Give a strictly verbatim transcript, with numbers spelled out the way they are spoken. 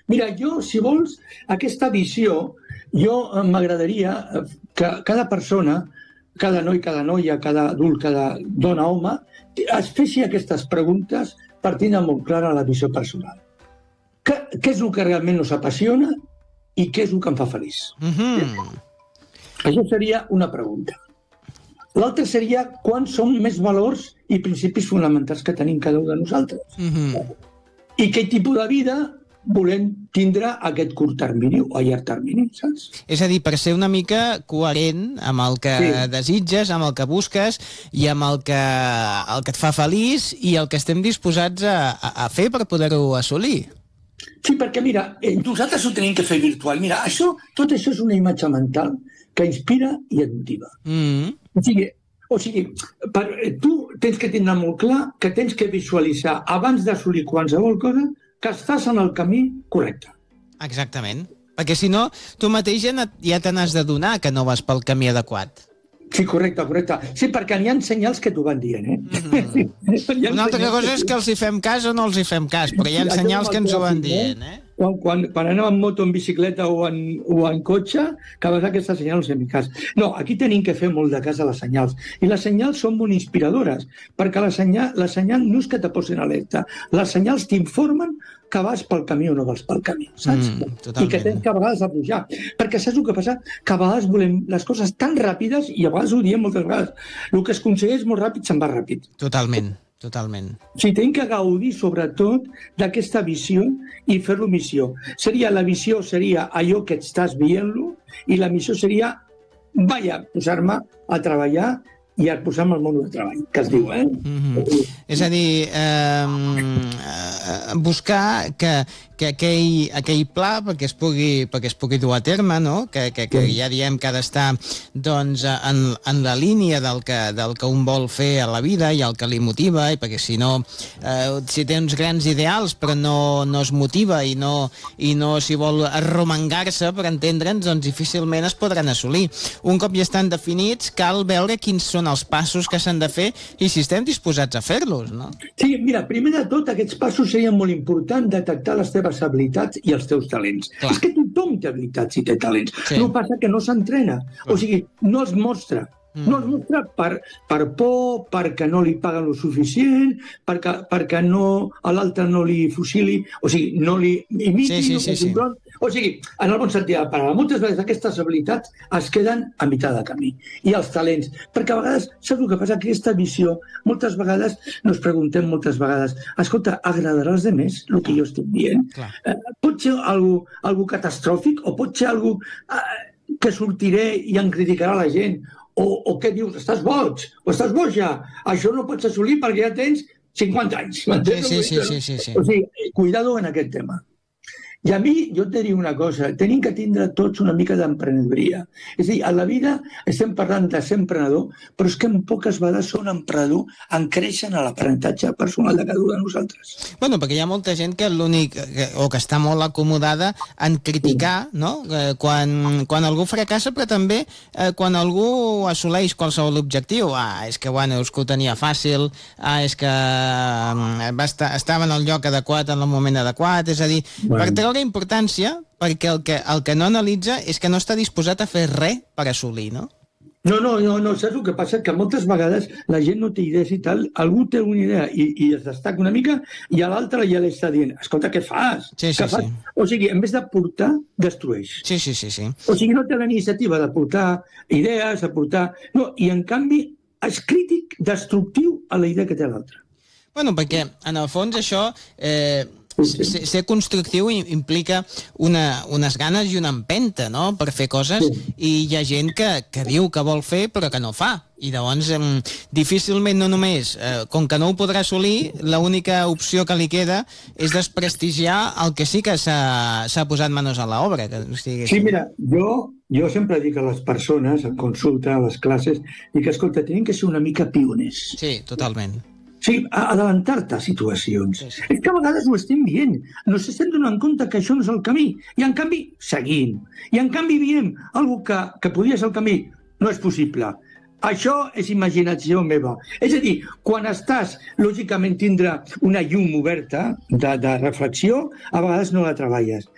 Mira, jo, si vols, aquesta visió, jo m'agradaria que cada persona, cada noi, cada noia, cada adult, cada dona, home, es fessi aquestes preguntes partint de molt clara la visió personal. Què, què és el que realment nos apassiona i què és el que em fa feliç? Mm-hmm. Això seria una pregunta. L'altra seria quants són més valors i principis fonamentals que tenim cada un de nosaltres. Mm-hmm. I què tipus de vida volem tindre a aquest curt termini o a llarg termini, saps? És a dir, per ser una mica coherent amb el que sí. desitges, amb el que busques i amb el que, el que et fa feliç i el que estem disposats a, a fer per poder-ho assolir. Sí, perquè mira, nosaltres ho tenim que fer virtual. Mira, això, tot això és una imatge mental que inspira i et motiva. Mm. O sigui, o sigui per, tu tens que tindre molt clar que tens que visualitzar abans d'assolir qualsevol cosa que estàs en el camí correcte. Exactament. Perquè si no, tu mateix ja, ja te n'has d'adonar que no vas pel camí adequat. Sí, correcte, correcte. Sí, perquè hi ha senyals que t'ho van dient, eh? Mm-hmm. Una altra cosa és que els hi fem cas o no els hi fem cas, però hi ha senyals que ens ho van dient, eh? Quan, quan, quan anem en moto, en bicicleta o en, o en cotxe, que a vegades aquestes senyals no fem cas. No, aquí tenim que fer molt de cas a les senyals. I les senyals són molt inspiradores, perquè la senyal, la senyal no és que te posin alerta. Les senyals t'informen que vas pel camí o no vas pel camí, saps? Mm, I que tens que a vegades apujar. Perquè saps el que passa? Que a vegades volem les coses tan ràpides i a vegades ho diem moltes vegades. El que es aconsegueix molt ràpid se'n va ràpid. Totalment. Totalment. O sigui, tenim que gaudir, sobretot, d'aquesta visió i fer-lo missió. Seria, la visió seria allò que estàs veient-lo i la missió seria, vaja, posar-me a treballar i a posar-me al món del treball, que es diu, eh? Mm-hmm. És a dir, eh, buscar que, que aquell, aquell pla perquè es pugui, perquè es pugui dur a terme, no? Que, que, que ja diem que ha d'estar doncs, en, en la línia del que, del que un vol fer a la vida i el que li motiva, i perquè si no, eh, si té uns grans ideals però no, no es motiva i no, i no s'hi vol arromangar-se, per entendre'ns, doncs difícilment es podran assolir. Un cop ja estan definits, cal veure quins són els passos que s'han de fer i si estem disposats a fer-los, no? Sí, mira, primer de tot, aquests passos serien molt importants, detectar les teves habilitats i els teus talents. Clar. És que tothom té habilitats i té talents. Sí. No passa que no s'entrena. O sigui, no es mostra. No es mostra per, per por, perquè no li paguen lo suficient, perquè, perquè no, a l'altre no li fusili, o sigui, no li imiti, sí, sí, no sí, sí. O sigui, en el bon sentit de la paraula, moltes vegades aquestes habilitats es queden a meitat de camí. I els talents, perquè a vegades, saps el que passa? Aquesta visió, moltes vegades, nos preguntem moltes vegades, escolta, agradarà als demés el que jo estic dient? Eh, pot ser algo, algo catastròfic o pot ser algo eh, que sortiré i em criticarà la gent? O, o què dius? Estàs boig? O estàs boja? Això no pots assolir perquè ja tens cinquanta anys. Sí, sí, sí, sí, sí, sí. O sigui, cuidado en aquest tema. I a mi, jo et diria una cosa, tenim que tindre tots una mica d'emprenedoria. És a dir, a la vida estem parlant de ser emprenedor, però és que en poques vegades són emprenedor en créixer en l'aprenentatge personal de cada un de nosaltres. Bueno, perquè hi ha molta gent que l'únic, o que està molt acomodada en criticar, no? Eh, quan, quan algú fracassa, però també eh, quan algú assoleix qualsevol objectiu. Ah, és que, bueno, és que ho tenia fàcil, ah, és que eh, va estar, estava en el lloc adequat en el moment adequat, és a dir, bueno. per treure importància, perquè el que, el que no analitza és que no està disposat a fer res per assolir, no? No, no, no, no, saps el que passa? Que moltes vegades la gent no té idees i tal, algú té una idea i, i es destaca una mica i a l'altre ja li està dient, escolta, què fas? Sí, sí, què fas? sí. O sigui, en vez de portar, destrueix. Sí, sí, sí, sí. O sigui, no té la iniciativa de portar idees, de portar... No, i en canvi és crític, destructiu a la idea que té l'altre. Bueno, perquè en el fons això... Eh... Ser, ser constructiu implica una, unes ganes i una empenta, no?, per fer coses, sí. I hi ha gent que, que diu que vol fer però que no fa. I llavors, eh, difícilment, no només, eh, com que no ho podrà assolir, l'única opció que li queda és desprestigiar el que sí que s'ha posat manos a l'obra. Sí, mira, jo, jo sempre dic a les persones, en consulta, a les classes, dic, escolta, tenim que ser una mica pioners. Sí, totalment. Sí, adelantar-te a situacions. Sí, sí. És que a vegades ho estem dient. No s'estem donant compte que això no és el camí. I en canvi, seguim. I en canvi diem alguna que, que podria ser el camí. No és possible. Això és imaginació meva. És a dir, quan estàs, lògicament, tindre una llum oberta de, de reflexió, a vegades no la treballes.